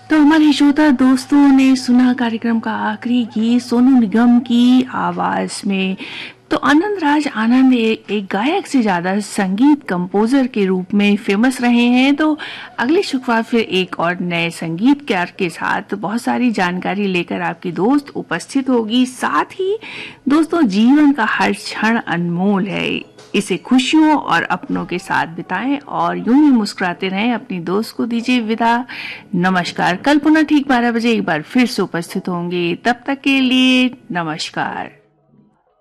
तो हमारे श्रोता दोस्तों ने सुना कार्यक्रम का आखिरी गीत सोनू निगम की आवाज में। तो आनंद राज आनंद एक गायक से ज्यादा संगीत कंपोजर के रूप में फेमस रहे हैं। तो अगले शुक्रवार फिर एक और नए संगीतकार के साथ बहुत सारी जानकारी लेकर आपकी दोस्त उपस्थित होगी। साथ ही दोस्तों, जीवन का हर क्षण अनमोल है, इसे खुशियों और अपनों के साथ बिताएं और यूं ही मुस्कुराते रहें। अपनी दोस्त को दीजिए विदा। नमस्कार। कल पुनः ठीक 12 बजे एक बार फिर से उपस्थित होंगे। तब तक के लिए नमस्कार।